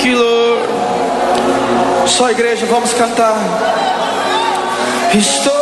Thank you, Lord. Só a igreja, vamos cantar. Estou